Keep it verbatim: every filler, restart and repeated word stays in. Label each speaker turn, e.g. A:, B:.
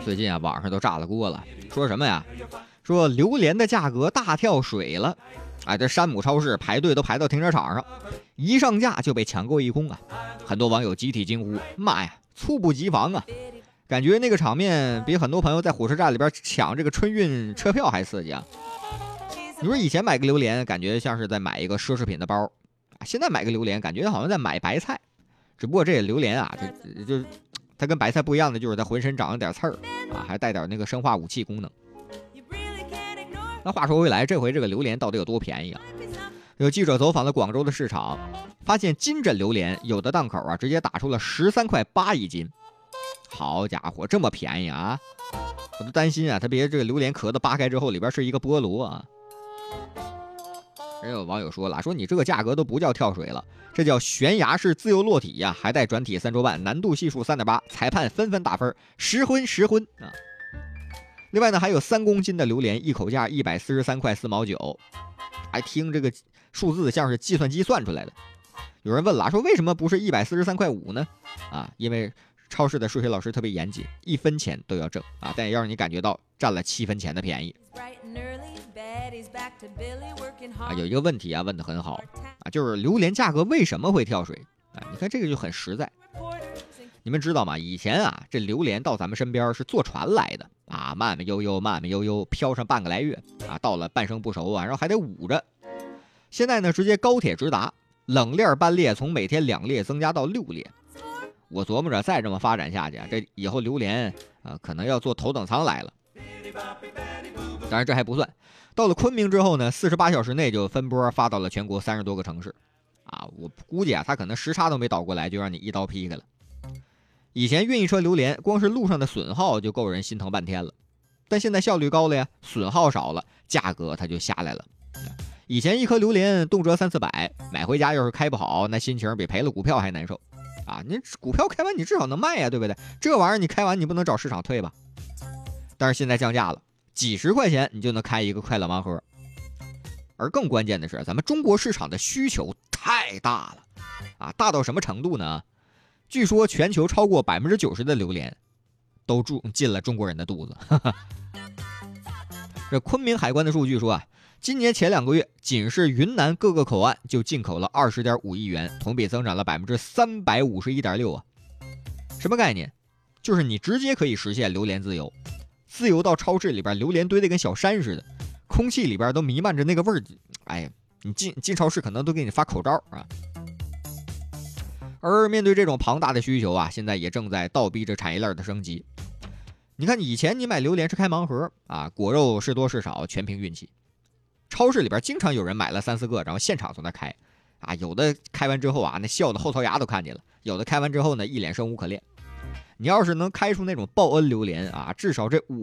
A: 最近啊，网上都炸了锅了，说什么呀？说榴莲的价格大跳水了。哎，这山姆超市排队都排到停车场上，一上架就被抢购一空啊！很多网友集体惊呼：“妈呀，猝不及防啊！”感觉那个场面比很多朋友在火车站里边抢这个春运车票还刺激啊！你说以前买个榴莲，感觉像是在买一个奢侈品的包，现在买个榴莲，感觉好像在买白菜。只不过这榴莲啊，这就是它跟白菜不一样的，就是它浑身长了点刺儿啊，还带点那个生化武器功能。那话说回来，这回这个榴莲到底有多便宜啊？有记者走访了广州的市场，发现金枕榴莲有的档口啊，直接打出了十三块八一斤。好家伙，这么便宜啊！我都担心啊，他别这个榴莲壳子扒开之后，里边是一个菠萝啊。人有网友说了，说你这个价格都不叫跳水了，这叫悬崖式自由落体呀、啊，还带转体三周半，难度系数三点八，裁判纷纷打分，十分十分啊！另外呢，还有三公斤的榴莲，一口价一百四十三块四毛九，还听这个数字像是计算机算出来的。有人问了，说为什么不是一百四十三块五呢？啊，因为超市的数学老师特别严谨，一分钱都要挣啊，但也要让你感觉到占了七分钱的便宜。啊，有一个问题啊，问得很好啊，就是榴莲价格为什么会跳水啊？你看这个就很实在。你们知道吗？以前啊，这榴莲到咱们身边是坐船来的啊，慢慢悠悠，慢慢悠悠，飘上半个来月啊，到了半生不熟啊，然后还得捂着。现在呢，直接高铁直达，冷链班列从每天两列增加到六列。我琢磨着再这么发展下去，这以后榴莲啊，可能要坐头等舱来了。当然这还不算，到了昆明之后呢，四十八小时内就分拨发到了全国三十多个城市啊。我估计啊，他可能时差都没倒过来，就让你一刀劈开了。以前运一车榴莲，光是路上的损耗就够人心疼半天了，但现在效率高了呀，损耗少了，价格它就下来了。以前一颗榴莲动辄三四百，买回家要是开不好，那心情比赔了股票还难受啊！你股票开完你至少能卖呀，对不对？这玩意儿你开完你不能找市场退吧？但是现在降价了，几十块钱你就能开一个快乐盲盒。而更关键的是，咱们中国市场的需求太大了啊，大到什么程度呢？据说全球超过百分之九十的榴莲都住进了中国人的肚子。这昆明海关的数据说啊，今年前两个月，仅是云南各个口岸就进口了二十点五亿元，同比增长了百分之三百五十一点六啊。什么概念？就是你直接可以实现榴莲自由，自由到超市里边榴莲堆得跟小山似的，空气里边都弥漫着那个味儿。哎呀，你进进超市可能都给你发口罩啊。而面对这种庞大的需求啊，现在也正在倒逼着产业链的升级。你看，以前你买榴莲是开盲盒啊，果肉是多是少全凭运气。超市里边经常有人买了三四个，然后现场从那开啊，有的开完之后啊，那笑的后槽牙都看见了；有的开完之后呢，一脸生无可恋。你要是能开出那种报恩榴莲啊，至少这五